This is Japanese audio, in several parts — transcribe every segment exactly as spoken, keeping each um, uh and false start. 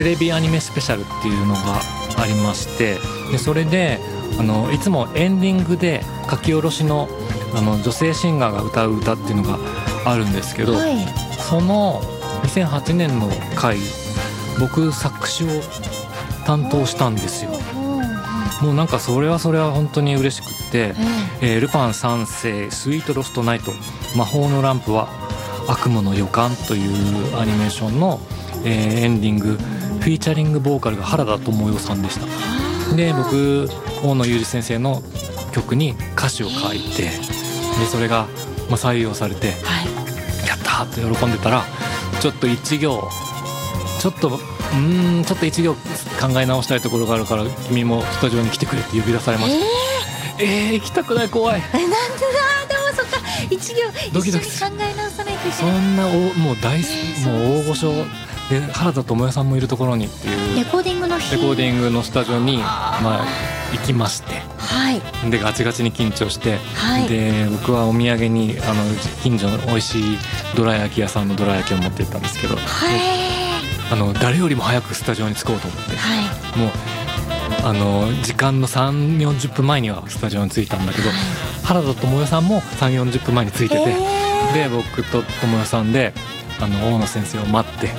テレビアニメスペシャルっていうのがありまして、でそれであのいつもエンディングで書き下ろしのあの女性シンガーが歌う歌っていうのがあるんですけど、 はい、 そのにせんはちねんの回僕作詞を担当したんですよ。もうなんかそれはそれは本当に嬉しくって、えー、ルパン三世スイートロストナイト魔法のランプは悪夢の予感というアニメーションの、えー、エンディングフィーチャリングボーカルが原田知世さんでした。で僕大野裕二先生の曲に歌詞を書いて、でそれがまあ採用されて、はい、やったーって喜んでたらちょっと一行ちょっとうーんちょっと一行考え直したいところがあるから君もスタジオに来てくれって呼び出されました。えー、えー、行きたくない、怖い。 えなんでだ、でもそっか一行ドキドキ一緒に考え直さないといけそない。 んなおもう大、えー、もう大御所で原田知世さんもいるところにっていうレコーディングの日レコーディングのスタジオにまあ行きまして、 はい、 でガチガチに緊張して、 はい、 で僕はお土産にあの近所の美味しいどら焼き屋さんのどら焼きを持って行ったんですけど、 はい、 あの誰よりも早くスタジオに着こうと思って、 はい、 もうあの時間のさんじゅう、よんじゅっぷんまえにはスタジオに着いたんだけど、はい、原田知世さんもさんじゅう、よんじゅっぷんまえに着いてて、で僕と知世さんであの大野先生を待って、はい、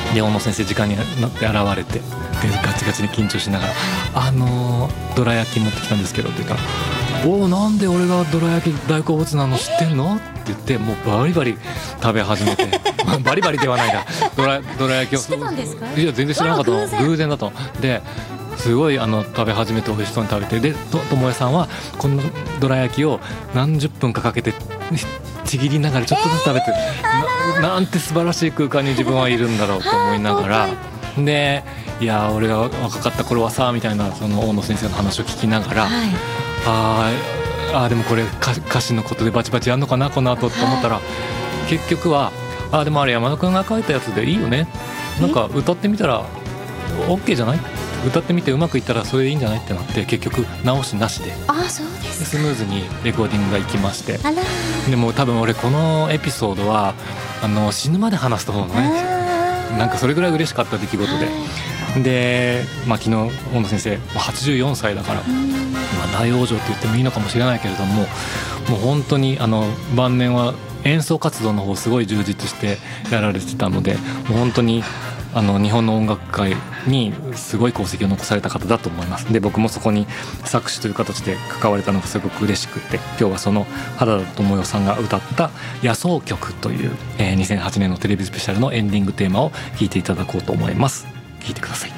で大野先生時間になって現れて、でガチガチに緊張しながら「あのどら焼き持ってきたんですけど」って言ったら「おおなんで俺がどら焼き大好物なの知ってんの?」って言ってもうバリバリ食べ始めてバリバリではないなどらどら焼きを知ってたんですか？ いや全然知らなかったの、偶然だと。ですごいあの食べ始めて美味しそうに食べて、でと智恵さんはこのどら焼きを何十分かかけてちぎりながらちょっとずつ食べて、えー、な, なんて素晴らしい空間に自分はいるんだろうと思いながらでいや俺が若かった頃はさみたいなその大野先生の話を聞きながら、はい、ああでもこれ歌詞のことでバチバチやんのかなこの後と思ったら、はい、結局はあでもあれ山田君が書いたやつでいいよね、なんか歌ってみたら OK じゃない、歌ってみてうまくいったらそれでいいんじゃないってなって、結局直しなしであそうですスムーズにレコーディングがいきまして、あらでも多分俺このエピソードはあの死ぬまで話すと思うのね。なんかそれぐらい嬉しかった出来事で、で、まあ、昨日大野先生はちじゅうよんさいだから、まあ、大往生って言ってもいいのかもしれないけれども、もう本当にあの晩年は演奏活動の方すごい充実してやられてたので、もう本当にあの日本の音楽界にすごい功績を残された方だと思います。で僕もそこに作詞という形で関われたのがすごく嬉しくて、今日はその原田知世さんが歌った野草曲という、えー、にせんはちねんのテレビスペシャルのエンディングテーマを聴いていただこうと思います。聴いてください。